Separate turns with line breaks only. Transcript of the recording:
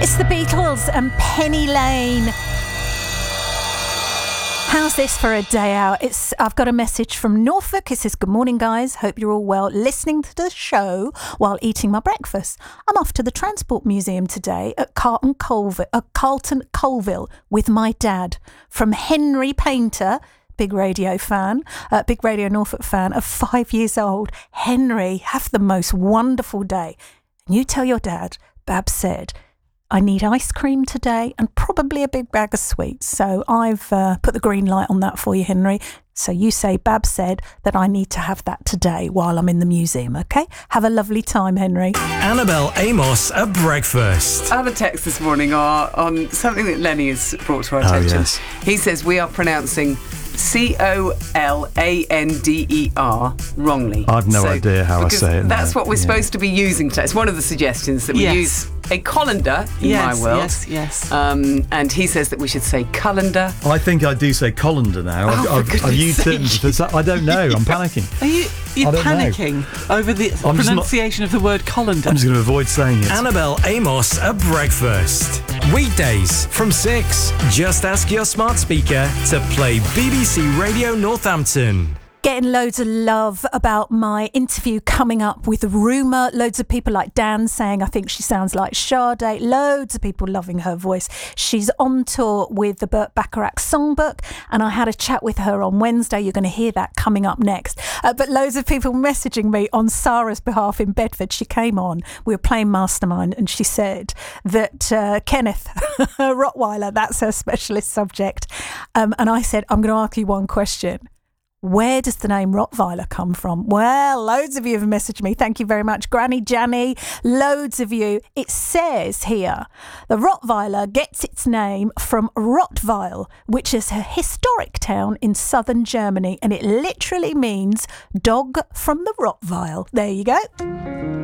It's the Beatles and Penny Lane. How's this for a day out? I've got a message from Norfolk. It says, good morning, guys. Hope you're all well. Listening to the show while eating my breakfast. I'm off to the Transport Museum today at Carlton Colville with my dad. From Henry Painter, big radio Norfolk fan of 5 years old. Henry, have the most wonderful day. And you tell your dad, Bab said, I need ice cream today and probably a big bag of sweets. So I've put the green light on that for you, Henry. So you say Bab said that I need to have that today while I'm in the museum, okay? Have a lovely time, Henry.
Annabelle Amos at breakfast.
Other texts this morning are on something that Lenny has brought to our attention.
Yes.
He says we are pronouncing Colander wrongly.
I've no idea how I say it.
That's what we're supposed to be using today. It's one of the suggestions that we use a colander in my world.
Yes.
And he says that we should say colander.
I think I do say colander now. I've used it. I don't know. I'm panicking.
Are you panicking over the pronunciation of the word colander?
I'm just going to avoid saying it.
Annabelle Amos at breakfast. Weekdays from 6. Just ask your smart speaker to play BBC Radio Northampton.
Getting loads of love about my interview coming up with Rumour. Loads of people like Dan saying I think she sounds like Sade. Loads of people loving her voice. She's on tour with the Burt Bacharach songbook, and I had a chat with her on Wednesday. You're going to hear that coming up next. But loads of people messaging me on Sarah's behalf in Bedford. She came on, we were playing Mastermind, and she said that Kenneth Rottweiler, that's her specialist subject. And I said, I'm going to ask you one question. Where does the name Rottweiler come from? Well, loads of you have messaged me. Thank you very much. Granny Janny, loads of you. It says here, the Rottweiler gets its name from Rottweil, which is a historic town in southern Germany, and it literally means dog from the Rottweil. There you go.